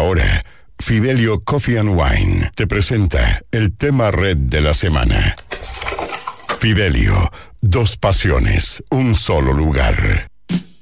Ahora, Fidelio Coffee and Wine te presenta el tema red de la semana. Fidelio, dos pasiones, un solo lugar.